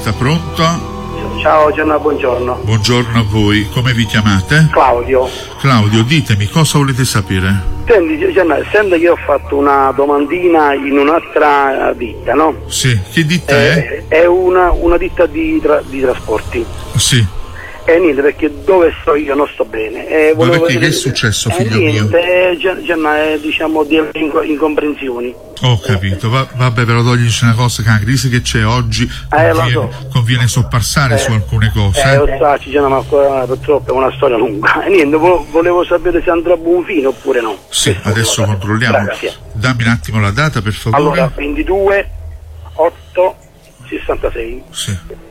chiamata, pronto? Ciao Gianna, buongiorno. Buongiorno a voi, come vi chiamate? Claudio. Claudio, ditemi, cosa volete sapere? Senti Gianna, essendo che io ho fatto una domandina in un'altra ditta, no? Sì, che ditta è? È una ditta di trasporti. Sì. E niente, perché dove sto io non sto bene. Ma perché che è successo, figlio mio? Gianna, diciamo di incomprensioni. Ho capito, vabbè, però toglici una cosa, che la crisi che c'è oggi conviene soppassare su alcune cose. Lo so, Gianna, ma purtroppo è una storia lunga. E niente, volevo sapere se andrà a buon fine oppure no. Sì, adesso controlliamo. Grazie. Dammi un attimo la data, per favore. Allora, 22/8/66. Sì.